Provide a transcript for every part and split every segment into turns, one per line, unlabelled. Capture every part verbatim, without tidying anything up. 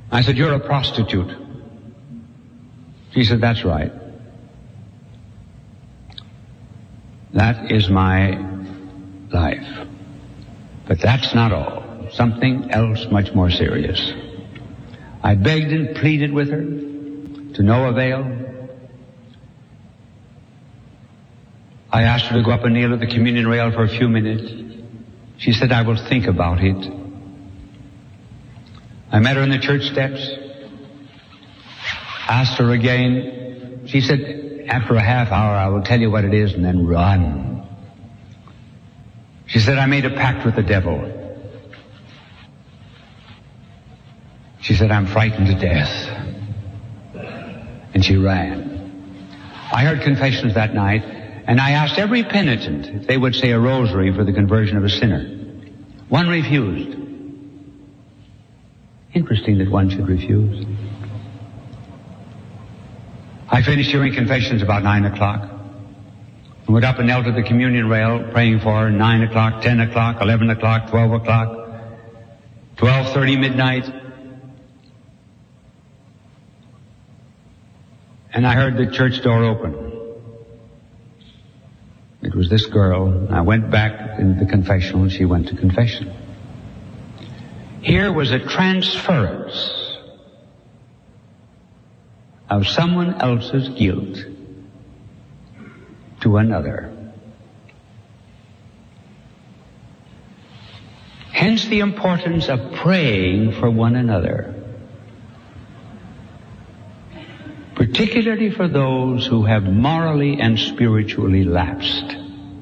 I said, "You're a prostitute." She said, "That's right. That is my life." But that's not all. Something else much more serious. I begged and pleaded with her, to no avail. I asked her to go up and kneel at the communion rail for a few minutes. She said, "I will think about it." I met her in the church steps, asked her again. She said, "After a half hour, I will tell you what it is and then run." She said, "I made a pact with the devil." She said, "I'm frightened to death." And she ran. I heard confessions that night, and I asked every penitent if they would say a rosary for the conversion of a sinner. One refused. Interesting that one should refuse. I finished hearing confessions about nine o'clock. I went up and knelt at the communion rail, praying for her. Nine o'clock, ten o'clock, eleven o'clock, twelve o'clock, twelve thirty, midnight. And I heard the church door open. It was this girl. I went back into the confessional and she went to confession. Here was a transference of someone else's guilt to another. Hence the importance of praying for one another, particularly for those who have morally and spiritually lapsed.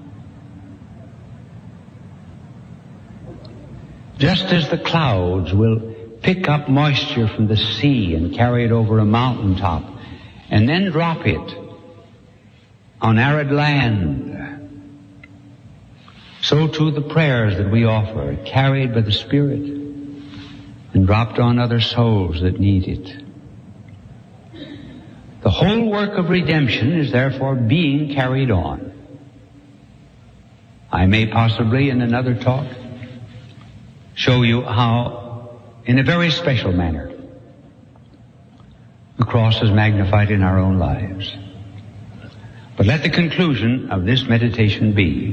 Just as the clouds will pick up moisture from the sea and carry it over a mountaintop and then drop it on arid land, so too the prayers that we offer are carried by the Spirit and dropped on other souls that need it. The whole work of redemption is therefore being carried on. I may possibly in another talk show you how, in a very special manner, the cross is magnified in our own lives. But let the conclusion of this meditation be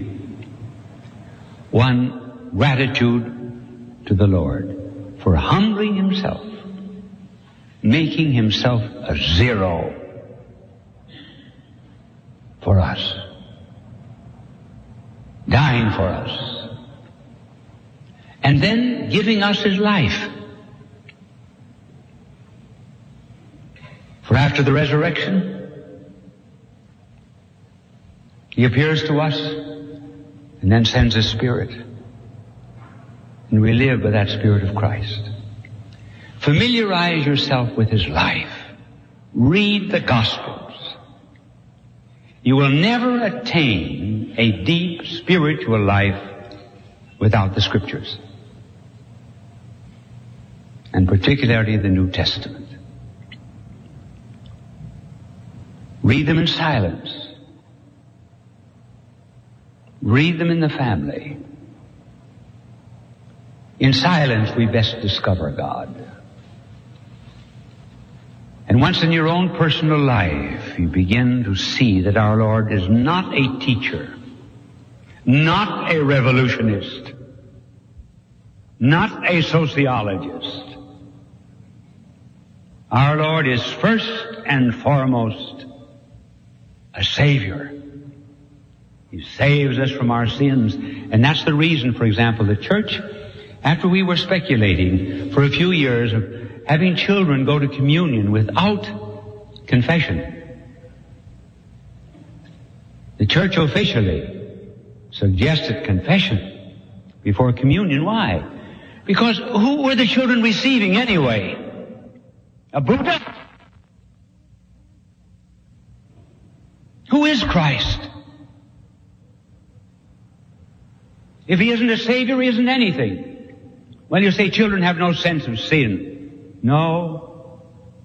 one, gratitude to the Lord for humbling himself, making himself a zero for us, dying for us, and then giving us his life. For after the resurrection, he appears to us and then sends his Spirit. And we live by that Spirit of Christ. Familiarize yourself with his life. Read the Gospels. You will never attain a deep spiritual life without the Scriptures, and particularly the New Testament. Read them in silence. Read them in the family. In silence we best discover God. And once in your own personal life, you begin to see that our Lord is not a teacher, not a revolutionist, not a sociologist. Our Lord is first and foremost a Savior. He saves us from our sins. And that's the reason, for example, the church, after we were speculating for a few years of having children go to communion without confession, the church officially suggested confession before communion. Why? Because who were the children receiving anyway? A Buddha? Who is Christ? If he isn't a Savior, he isn't anything. Well, you say children have no sense of sin. No.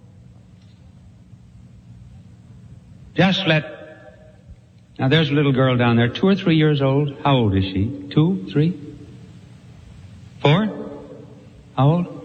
Just let... Now there's a little girl down there, two or three years old. How old is she? Two? Three? Four? How old?